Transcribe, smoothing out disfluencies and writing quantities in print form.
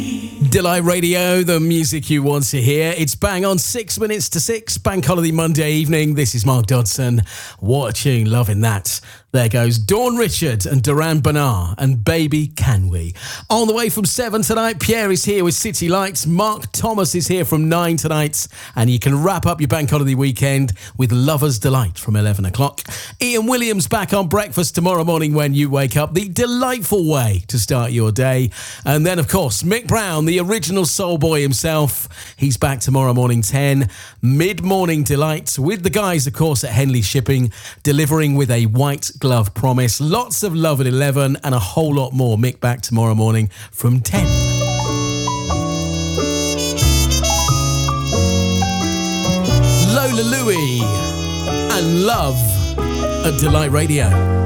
Delight Radio, the music you want to hear. It's bang on 6 minutes to 6, Bank Holiday Monday evening. This is Mark Dodson. What a tune, loving that. There goes Dawn Richard and Duran Bernard and Baby Can We. On the way from 7 tonight, Pierre is here with City Lights. Mark Thomas is here from 9 tonight. And you can wrap up your Bank Holiday weekend with Lover's Delight from 11 o'clock. Ian Williams back on breakfast tomorrow morning when you wake up. The delightful way to start your day. And then, of course, Mick Brown, the original soul boy himself. He's back tomorrow morning 10. Mid-morning delight with the guys, of course, at Henley Shipping, delivering with a white glove promise. Lots of love at 11 and a whole lot more. Mick back tomorrow morning from 10. Lola Louie and Love at Delight Radio.